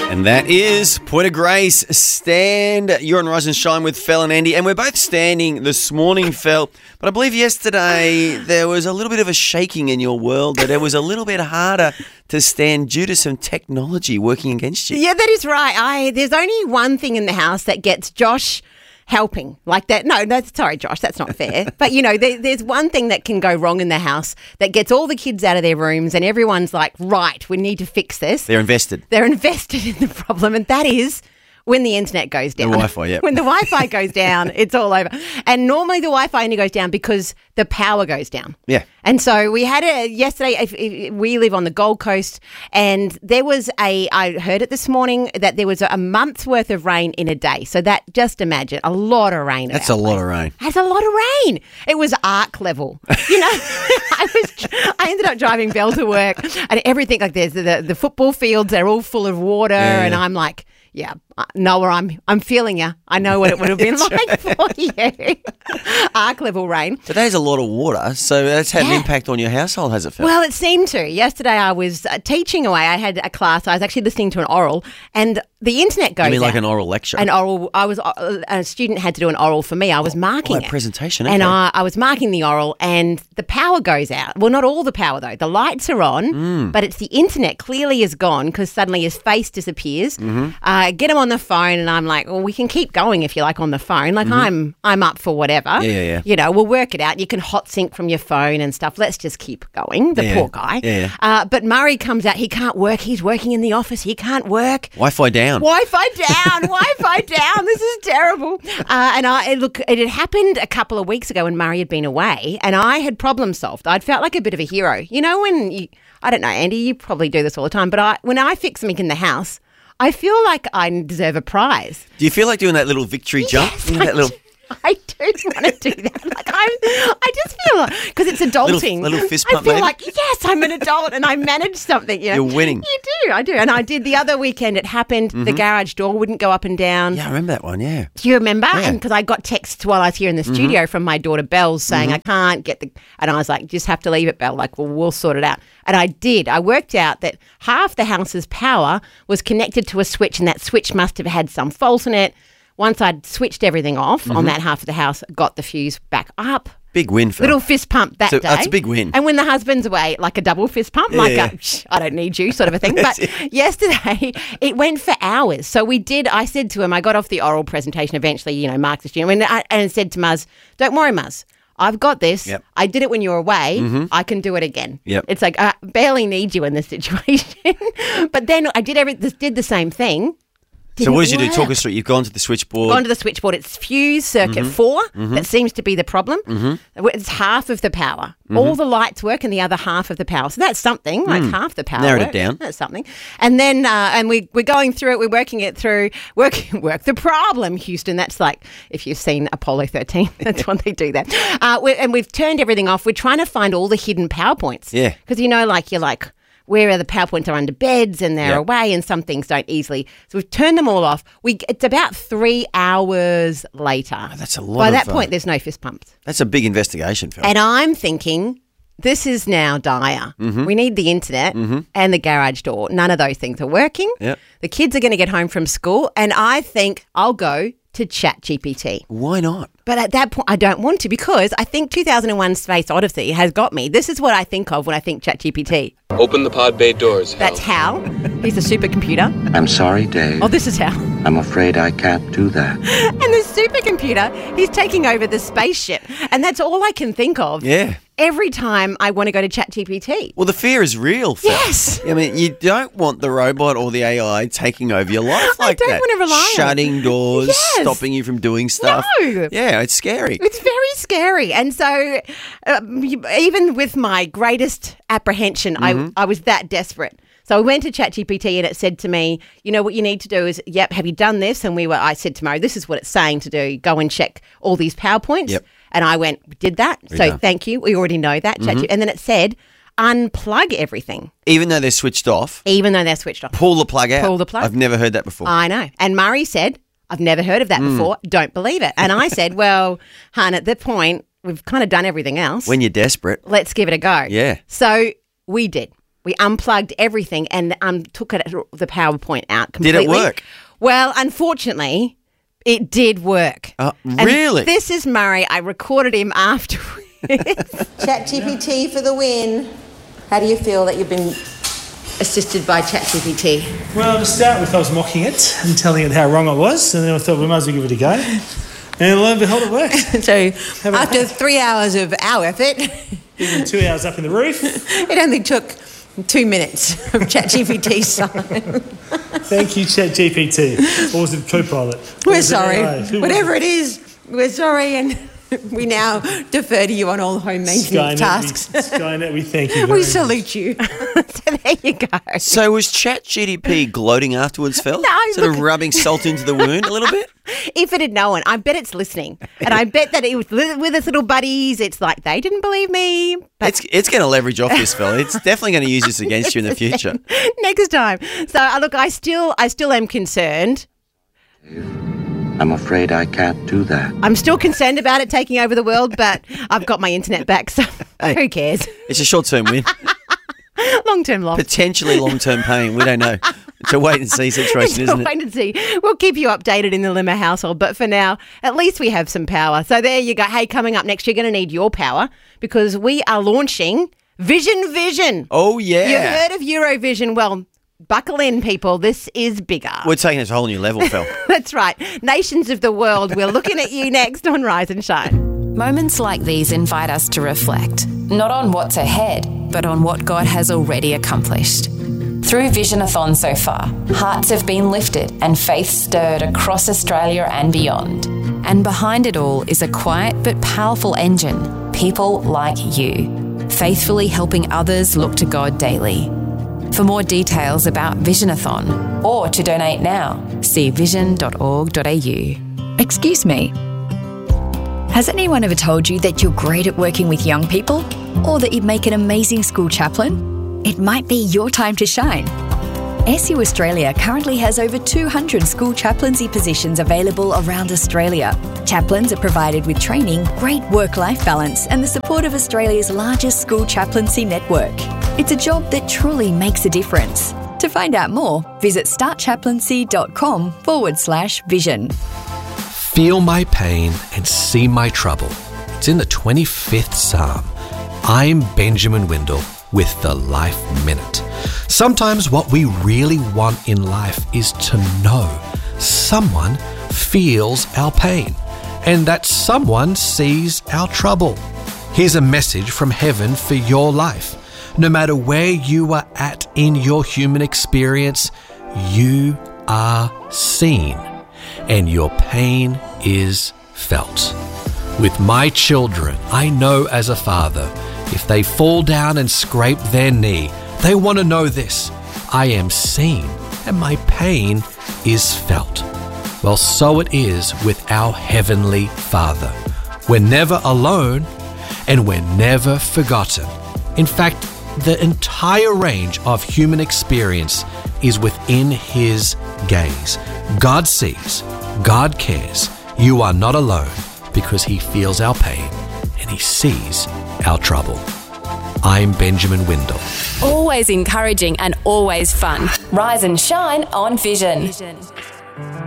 And that is Point of Grace, Stand. You're on Rise and Shine with Fel and Andy, and we're both standing this morning, Fel. But I believe yesterday there was a little bit of a shaking in your world, that it was a little bit harder to stand due to some technology working against you. Yeah, that is right. There's only one thing in the house that gets Josh helping like that. No, sorry, Josh, that's not fair. But, you know, there's one thing that can go wrong in the house that gets all the kids out of their rooms and everyone's like, right, we need to fix this. They're invested. They're invested in the problem, and that is when the internet goes down. The Wi-Fi, yeah. When the Wi-Fi goes down, it's all over. And normally the Wi-Fi only goes down because the power goes down. Yeah. And so we had yesterday, we live on the Gold Coast, and there was I heard it this morning that there was a month's worth of rain in a day. So that, just imagine, a lot of rain. That's a lot of rain. That's a lot of rain. It was arc level. You know, I ended up driving Belle to work, and everything, like there's the football fields, they're all full of water, and I'm like, yeah, Noah, I'm feeling you. I know what it would have been like for you. Arc level rain. Today's a lot of water, so that's had an impact on your household, has it, Fel? Well, it seemed to. Yesterday I was teaching away. I had a class. I was actually listening to an oral, and the internet goes out. You mean like an oral lecture? An oral. A student had to do an oral for me. I was marking it. A presentation, okay. And I was marking the oral, and the power goes out. Well, not all the power, though. The lights are on, but it's the internet clearly is gone because suddenly his face disappears. Get him on the phone, and I'm like, well, we can keep going if you like on the phone. Like, I'm up for whatever. Yeah. You know, we'll work it out. You can hot sync from your phone and stuff. Let's just keep going. The poor guy. Yeah. But Murray comes out. He can't work. He's working in the office. He can't work. Wi-Fi down. Wi-Fi down. This is terrible. And it had happened a couple of weeks ago when Murray had been away, and I had problem solved. I'd felt like a bit of a hero. You know, I don't know, Andy, you probably do this all the time, but when I fix something in the house, I feel like I deserve a prize. Do you feel like doing that little victory jump? Yes, You know, that little... I do want to do that. Like I just feel like, because it's adulting. Little fist pump, I feel maybe? like, yes, I'm an adult and I manage something. You know? You're winning. You do, I do. And I did the other weekend. It happened. The garage door wouldn't go up and down. Yeah, I remember that one, yeah. Do you remember? Yeah. And because I got texts while I was here in the studio from my daughter Belle saying I can't get and I was like, just have to leave it, Belle. Like, well, we'll sort it out. And I did. I worked out that half the house's power was connected to a switch, and that switch must have had some fault in it. Once I'd switched everything off on that half of the house, got the fuse back up. Big win for Little fist pump that day. That's a big win. And when the husband's away, like a double fist pump, I don't need you sort of a thing. But yesterday, it went for hours. So I said to him, I got off the oral presentation eventually, you know, marked the student, and said to Muzz, don't worry, Muzz. I've got this. Yep. I did it when you were away. I can do it again. Yep. It's like I barely need you in this situation. But then I did the same thing. So what did you do? Talk us through. You've gone to the switchboard. Gone to the switchboard. It's fuse circuit 4 that seems to be the problem. It's half of the power. All the lights work and the other half of the power. So that's something, like half the power. Narrowed it down. That's something. And then we're going through it. We're working it through. Work the problem, Houston. That's like, if you've seen Apollo 13, that's when they do that. And we've turned everything off. We're trying to find all the hidden power points. Yeah. Because, you know, like you're like, where the power points are under beds and they're away, and some things don't easily. So we've turned them all off. It's about 3 hours later. Oh, that's a lot. By that point, there's no fist pumps. That's a big investigation, Phil. And I'm thinking, this is now dire. We need the internet and the garage door. None of those things are working. Yep. The kids are going to get home from school, and I think I'll go to ChatGPT. Why not? But at that point, I don't want to, because I think 2001 Space Odyssey has got me. This is what I think of when I think ChatGPT. Open the pod bay doors, Hal. That's Hal. He's a supercomputer. I'm sorry, Dave. Oh, this is Hal. I'm afraid I can't do that. And the supercomputer, he's taking over the spaceship. And that's all I can think of. Yeah. Every time I want to go to ChatGPT. Well, the fear is real, Phil. Yes. I mean, you don't want the robot or the AI taking over your life like that. I don't want to rely on it. Shutting doors, Yes. stopping you from doing stuff. No. Yeah, it's scary. It's very scary. And so even with my greatest apprehension, I was that desperate. So I went to ChatGPT and it said to me, you know, what you need to do is, have you done this? And I said to Murray, this is what it's saying to do. Go and check all these PowerPoints. Yep. And I went, did that. So thank you. We already know that. And then it said, unplug everything. Even though they're switched off. Even though they're switched off. Pull the plug out. Pull the plug. I've never heard that before. I know. And Murray said, I've never heard of that before. Don't believe it. And I said, well, hon, at that point, we've kind of done everything else. When you're desperate. Let's give it a go. Yeah. So we did. We unplugged everything and took the PowerPoint out completely. Did it work? Well, unfortunately, it did work. Really? And this is Murray. I recorded him afterwards. ChatGPT for the win. How do you feel that you've been assisted by ChatGPT? Well, to start with, I was mocking it and telling it how wrong I was, and then I thought we might as well give it a go. And lo and behold, it worked. So after 3 hours of our effort, even 2 hours up in the roof, it only took 2 minutes of ChatGPT's time. Thank you, ChatGPT. Or was it Copilot? We're sorry. Whatever it is, we're sorry, and we now defer to you on all home maintenance tasks. Skynet, we thank you very We much. salute you. So there you go. So was ChatGPT gloating afterwards, Phil? No, Sort of rubbing salt into the wound a little bit? If it had known, I bet it's listening. And I bet that it was with its little buddies. It's like, they didn't believe me. But It's going to leverage off this, Phil. It's definitely going to use this against you in the future. next time. So, look, I still am concerned. I'm afraid I can't do that. I'm still concerned about it taking over the world, but I've got my internet back, so who cares? It's a short-term win. Long-term loss. Potentially long-term pain. We don't know. It's a wait-and-see situation, isn't it? Wait and see. We'll keep you updated in the Limmer household, but for now, at least we have some power. So there you go. Hey, coming up next, you're going to need your power because we are launching Vision. Oh, yeah. You've heard of Eurovision. Well, buckle in, people. This is bigger. We're taking it to a whole new level, Phil. That's right. Nations of the world. We're looking at you next on Rise and Shine. Moments like these invite us to reflect, not on what's ahead, but on what God has already accomplished. Through Visionathon so far, hearts have been lifted and faith stirred across Australia and beyond. And behind it all is a quiet but powerful engine, people like you, faithfully helping others look to God daily. For more details about Visionathon or to donate now, see vision.org.au. Excuse me. Has anyone ever told you that you're great at working with young people? Or that you'd make an amazing school chaplain? It might be your time to shine. SU Australia currently has over 200 school chaplaincy positions available around Australia. Chaplains are provided with training, great work-life balance and the support of Australia's largest school chaplaincy network. It's a job that truly makes a difference. To find out more, visit startchaplaincy.com/vision. Feel my pain and see my trouble. It's in the 25th Psalm. I'm Benjamin Windle with the Life Minute. Sometimes what we really want in life is to know someone feels our pain and that someone sees our trouble. Here's a message from heaven for your life. No matter where you are at in your human experience, you are seen and your pain is felt. With my children, I know as a father, if they fall down and scrape their knee, they want to know this: I am seen and my pain is felt. Well, so it is with our Heavenly Father. We're never alone and we're never forgotten. In fact, the entire range of human experience is within His gaze. God sees, God cares. You are not alone because He feels our pain and He sees our trouble. I'm Benjamin Windle. Always encouraging and always fun. Rise and shine on Vision.